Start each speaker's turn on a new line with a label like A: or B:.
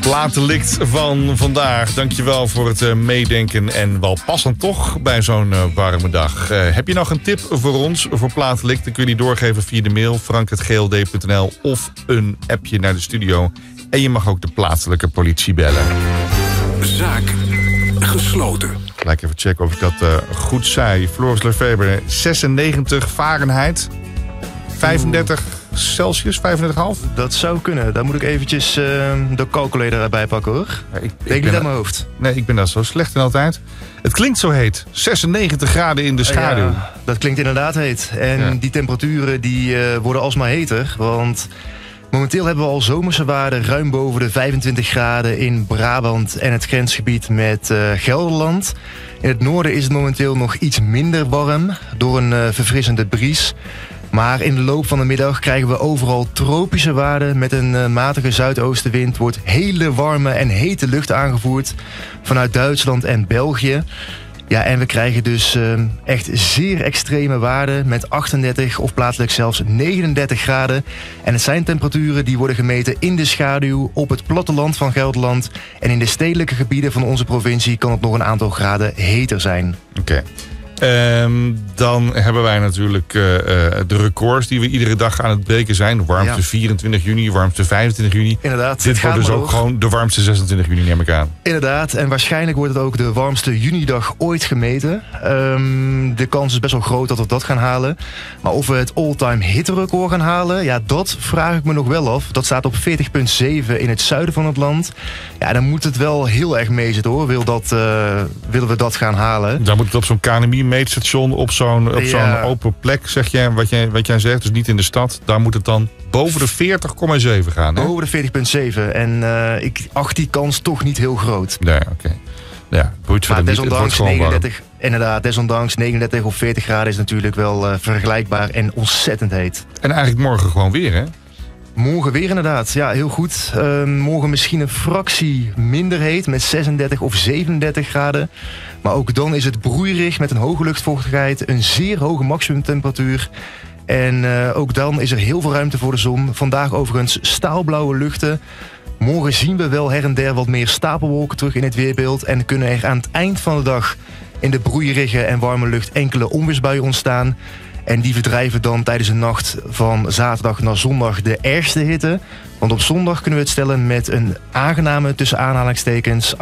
A: Plaatdelict van vandaag. Dankjewel voor het meedenken en wel passend toch bij zo'n warme dag. Heb je nog een tip voor ons voor Plaatdelict? Dan kun je die doorgeven via de mail frank@gld.nl of een appje naar de studio. En je mag ook de plaatselijke politie bellen.
B: Zaak gesloten.
A: Gelijk even checken of ik dat goed zei. Floris Lefeber, 96 Fahrenheit, 35 Celsius, 35,5?
C: Dat zou kunnen. Daar moet ik eventjes de calculator erbij pakken, hoor.
A: Ja, ik
C: Denk niet aan mijn hoofd.
A: Nee, ik ben daar zo slecht in altijd. Het klinkt zo heet. 96 graden in de schaduw.
C: Ja, dat klinkt inderdaad heet. En die temperaturen die worden alsmaar heter. Want momenteel hebben we al zomerse waarden ruim boven de 25 graden in Brabant en het grensgebied met Gelderland. In het noorden is het momenteel nog iets minder warm door een verfrissende bries. Maar in de loop van de middag krijgen we overal tropische waarden. Met een matige zuidoostenwind wordt hele warme en hete lucht aangevoerd vanuit Duitsland en België. Ja, en we krijgen dus echt zeer extreme waarden met 38 of plaatselijk zelfs 39 graden. En het zijn temperaturen die worden gemeten in de schaduw op het platteland van Gelderland. En in de stedelijke gebieden van onze provincie kan het nog een aantal graden heter zijn.
A: Oké. Dan hebben wij natuurlijk de records die we iedere dag aan het breken zijn. Warmste 24 juni, warmste 25 juni.
C: Inderdaad.
A: Dit wordt dus ook gewoon de warmste 26 juni, neem ik aan.
C: Inderdaad, en waarschijnlijk wordt het ook de warmste junidag ooit gemeten. De kans is best wel groot dat we dat gaan halen. Maar of we het all-time hitterecord gaan halen, ja, dat vraag ik me nog wel af. Dat staat op 40,7 in het zuiden van het land. Ja, dan moet het wel heel erg meezitten, hoor. Willen we dat gaan halen?
A: Dan moet het op zo'n KNMI-meetstation, op zo'n open plek, zeg jij, wat jij zegt. Dus niet in de stad. Daar moet het dan boven de 40,7 gaan. Hè?
C: Boven de 40,7. En ik acht die kans toch niet heel groot.
A: Nee, oké. Ja,
C: maar desondanks 39, inderdaad, desondanks 39 of 40 graden is natuurlijk wel vergelijkbaar en ontzettend heet.
A: En eigenlijk morgen gewoon weer, hè?
C: Morgen weer inderdaad, ja, heel goed. Morgen misschien een fractie minder heet met 36 of 37 graden. Maar ook dan is het broeierig met een hoge luchtvochtigheid, een zeer hoge maximumtemperatuur. En ook dan is er heel veel ruimte voor de zon. Vandaag overigens staalblauwe luchten. Morgen zien we wel her en der wat meer stapelwolken terug in het weerbeeld. En kunnen er aan het eind van de dag in de broeierige en warme lucht enkele onweersbuien ontstaan. En die verdrijven dan tijdens de nacht van zaterdag naar zondag de ergste hitte. Want op zondag kunnen we het stellen met een aangename, tussen aanhalingstekens,